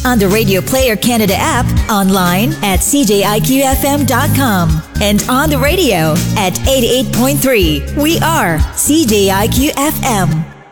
on the Radio Player Canada app, online at cjiqfm.com, and on the radio at 88.3. We are CJIQ FM.